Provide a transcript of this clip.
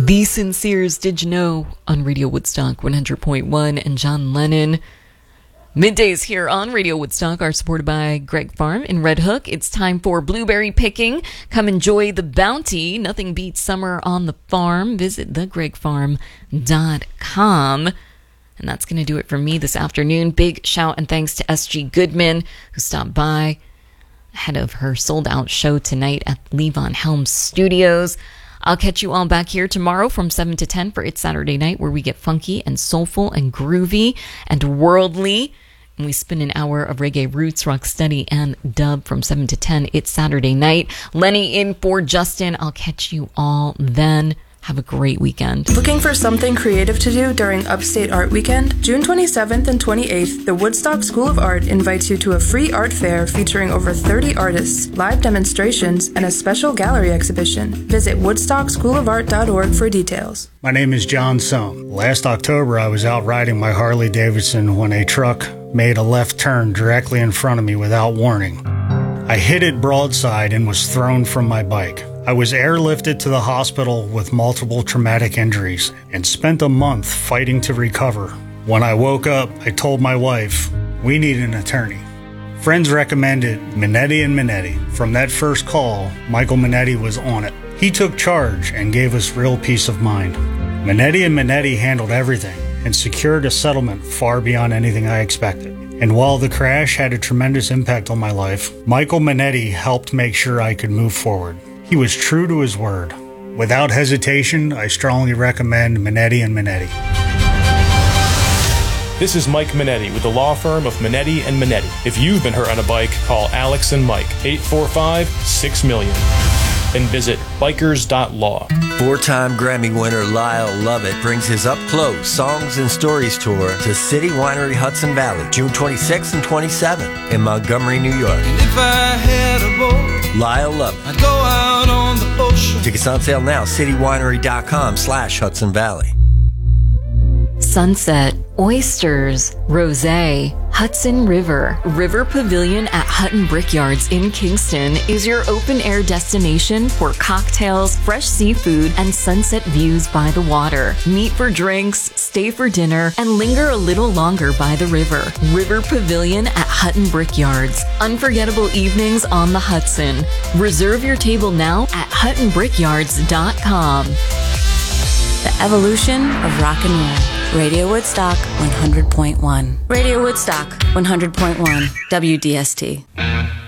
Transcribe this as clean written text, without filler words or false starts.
The Sinceres, Did You Know, on Radio Woodstock 100.1, and John Lennon. Middays here on Radio Woodstock are supported by Greg Farm in Red Hook. It's time for blueberry picking. Come enjoy the bounty. Nothing beats summer on the farm. Visit thegregfarm.com. And that's going to do it for me this afternoon. Big shout and thanks to SG Goodman, who stopped by ahead of her sold-out show tonight at Levon Helms Studios. I'll catch you all back here tomorrow from 7 to 10 for It's Saturday Night, where we get funky and soulful and groovy and worldly. And we spin an hour of reggae roots, rock steady, and dub from 7 to 10. It's Saturday Night. Lenny in for Justin. I'll catch you all then. Have a great weekend. Looking for something creative to do during Upstate Art Weekend? June 27th and 28th, the Woodstock School of Art invites you to a free art fair featuring over 30 artists, live demonstrations, and a special gallery exhibition. Visit woodstockschoolofart.org for details. My name is John Sohn. Last October, I was out riding my Harley Davidson when a truck made a left turn directly in front of me without warning. I hit it broadside and was thrown from my bike. I was airlifted to the hospital with multiple traumatic injuries and spent a month fighting to recover. When I woke up, I told my wife, we need an attorney. Friends recommended Minetti & Minetti. From that first call, Michael Minetti was on it. He took charge and gave us real peace of mind. Minetti & Minetti handled everything and secured a settlement far beyond anything I expected. And while the crash had a tremendous impact on my life, Michael Minetti helped make sure I could move forward. He was true to his word. Without hesitation, I strongly recommend Minetti & Minetti. This is Mike Minetti with the law firm of Minetti & Minetti. If you've been hurt on a bike, call Alex and Mike, 845-6-MILLION. And visit bikers.law. Four-time Grammy winner Lyle Lovett brings his up-close Songs and Stories tour to City Winery Hudson Valley, June 26th and 27th in Montgomery, New York. And if I had a boat, Lyle Lovett. I'd go out on the ocean. Tickets on sale now, citywinery.com/Hudson Valley. Sunset, oysters, rosé, Hudson River. River Pavilion at Hutton Brickyards in Kingston is your open-air destination for cocktails, fresh seafood, and sunset views by the water. Meet for drinks, stay for dinner, and linger a little longer by the river. River Pavilion at Hutton Brickyards. Unforgettable evenings on the Hudson. Reserve your table now at huttonbrickyards.com. The evolution of rock and roll. Radio Woodstock 100.1. Radio Woodstock 100.1 WDST.